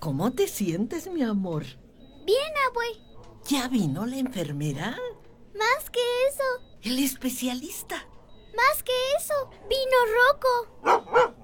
¿Cómo te sientes, mi amor? Bien, abue. ¿Ya vino la enfermera? Más que eso. El especialista. Más que eso. Vino Rocco.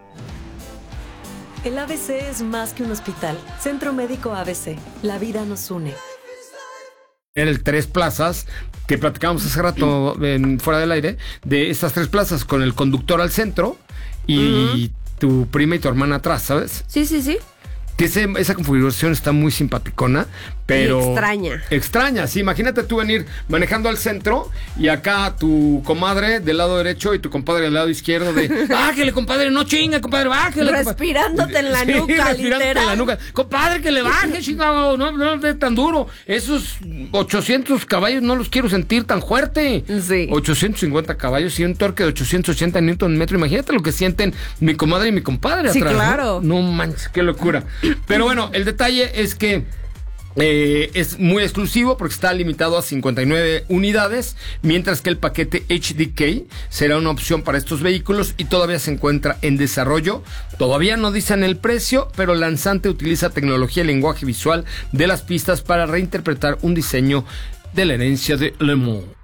El ABC es más que un hospital. Centro Médico ABC. La vida nos une. El 3 plazas, que platicábamos hace rato fuera del aire, de estas 3 plazas con el conductor al centro y tu prima y tu hermana atrás, ¿sabes? Sí. Que esa configuración está muy simpaticona, pero... Y extraña, sí. Imagínate tú venir manejando al centro y acá tu comadre del lado derecho y tu compadre del lado izquierdo de... ¡Bájale, compadre! ¡No chinga, compadre! ¡Bájale! Respirándote en la nuca, respirándote en la nuca. ¡Compadre, que le baje, chingado! No es tan duro. Esos 800 caballos no los quiero sentir tan fuerte. Sí. 850 caballos y un torque de 880 newton metro. Imagínate lo que sienten mi comadre y mi compadre sí, atrás. Claro. No manches, qué locura. Pero bueno, el detalle es que es muy exclusivo porque está limitado a 59 unidades, mientras que el paquete HDK será una opción para estos vehículos y todavía se encuentra en desarrollo. Todavía no dicen el precio, pero el lanzante utiliza tecnología y lenguaje visual de las pistas para reinterpretar un diseño de la herencia de Le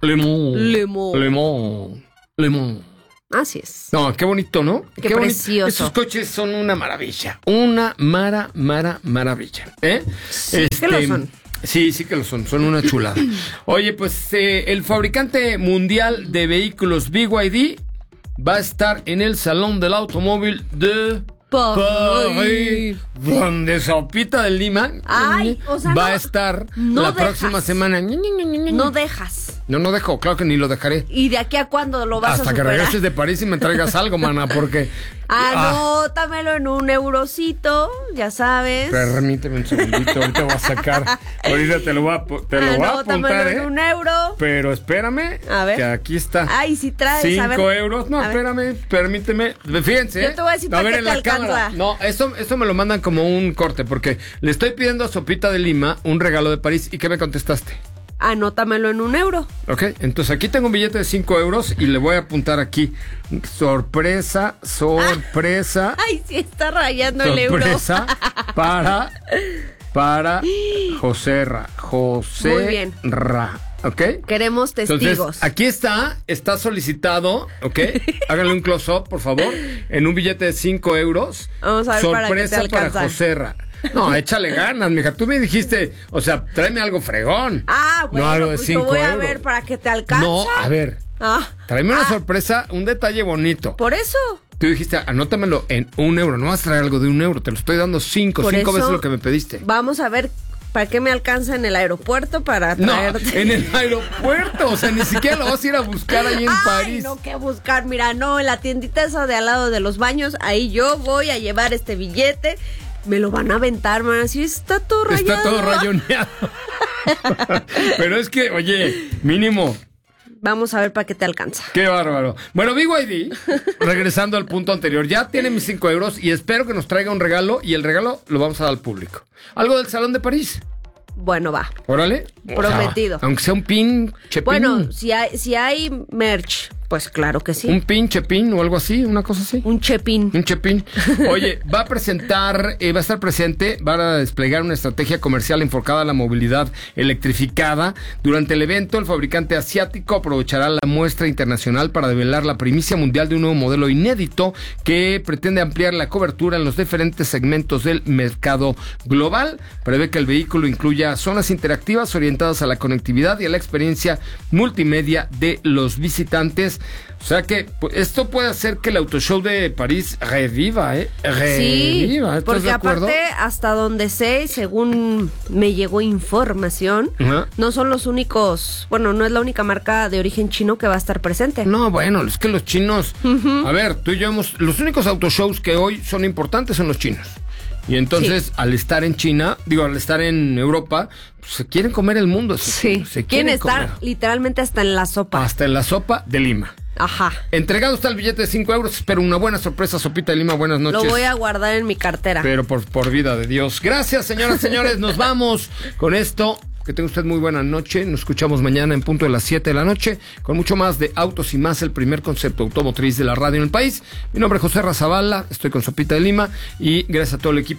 Mans. Así es. No, qué bonito, ¿no? Qué precioso. Esos coches son una maravilla. Una maravilla. Sí, que lo son. Sí que lo son. Son una chulada. Oye, pues el fabricante mundial de vehículos BYD va a estar en el Salón del Automóvil de París, donde Sopita de Lima va a estar la próxima semana. No dejas. No dejo, claro que ni lo dejaré. ¿Y de aquí a cuándo lo vas a superar? Hasta que regreses de París y me traigas algo, mana, porque... Anótamelo en un eurocito, ya sabes. Permíteme un segundito, ahorita voy a sacar. Ahorita te lo voy a apuntar, en un euro. Pero espérame, a ver. Que aquí está. Ay, si traes, 5 euros. No, espérame, permíteme. Fíjense. Yo te voy a decir para qué te alcanza. No, esto me lo mandan como un corte, porque le estoy pidiendo a Sopita de Lima un regalo de París. ¿Y qué me contestaste? Anótamelo en un euro. Ok, entonces aquí tengo un billete de 5 euros y le voy a apuntar aquí. Sorpresa. Ay, sí está rayando el euro. Sorpresa para José Ra. Muy bien. ¿Ok? Queremos testigos. Entonces, aquí está solicitado, ¿ok? Háganle un close-up, por favor, en un billete de 5 euros. Vamos a ver sorpresa para José Ra. No, échale ganas, mija. Tú me dijiste, o sea, tráeme algo fregón. Bueno, no algo de pues 5 lo voy a euros. ver para que te alcance. No, a ver. Tráeme una sorpresa, un detalle bonito. Por eso. Tú dijiste, anótamelo en 1 euro. No vas a traer algo de 1 euro. Te lo estoy dando 5 veces lo que me pediste. Vamos a ver para qué me alcanza en el aeropuerto para traerte. No, en el aeropuerto. O sea, ni siquiera lo vas a ir a buscar ahí en París. No, qué buscar. Mira, no, en la tiendita esa de al lado de los baños, ahí yo voy a llevar este billete. Me lo van a aventar, man. Así está todo rayado. Está todo rayoneado. Pero es que, oye, mínimo. Vamos a ver para qué te alcanza. Qué bárbaro. Bueno, BYD, regresando al punto anterior, ya tiene mis 5 euros y espero que nos traiga un regalo y el regalo lo vamos a dar al público. Algo del Salón de París. Bueno, va. Órale. Prometido. O sea, aunque sea un pinche pin. Bueno, si hay merch, pues claro que sí. Un pinche pin o algo así, una cosa así. Un chepín. Oye, va a estar presente, va a desplegar una estrategia comercial enfocada a la movilidad electrificada. Durante el evento, el fabricante asiático aprovechará la muestra internacional para develar la primicia mundial de un nuevo modelo inédito que pretende ampliar la cobertura en los diferentes segmentos del mercado global. Prevé que el vehículo incluya zonas interactivas orientadas a la conectividad y a la experiencia multimedia de los visitantes. O sea que esto puede hacer que el Autoshow de París reviva, Sí, porque aparte, hasta donde sé, según me llegó información, no son los únicos, bueno, no es la única marca de origen chino que va a estar presente. No, bueno, es que los chinos, a ver, tú y yo los únicos autoshows que hoy son importantes son los chinos. Y entonces, al estar en China, al estar en Europa, pues, se quieren comer el mundo. Se quieren estar literalmente hasta en la sopa. Hasta en la sopa de Lima. Ajá. Entregado está el billete de 5 euros. Espero una buena sorpresa, Sopita de Lima. Buenas noches. Lo voy a guardar en mi cartera. Pero por vida de Dios. Gracias, señoras y señores. Nos vamos con esto. Que tenga usted muy buena noche. Nos escuchamos mañana en punto de las 7 de la noche con mucho más de Autos y Más, el primer concepto automotriz de la radio en el país. Mi nombre es José Razabala, estoy con Sopita de Lima y gracias a todo el equipo